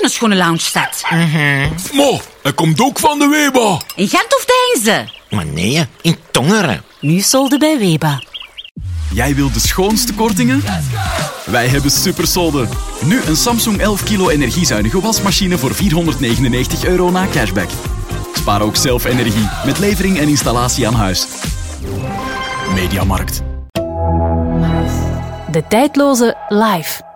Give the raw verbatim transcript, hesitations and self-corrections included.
een schone lounge staat. Mm-hmm. Maar, hij komt ook van de Weba. In Gent of Deinze? Maar nee, in Tongeren. Nu solde bij Weba. Jij wilt de schoonste kortingen? Wij hebben supersolden. Nu een Samsung elf kilo energiezuinige wasmachine voor vierhonderdnegenennegentig euro na cashback. Spaar ook zelf energie met levering en installatie aan huis. Mediamarkt. De tijdloze live.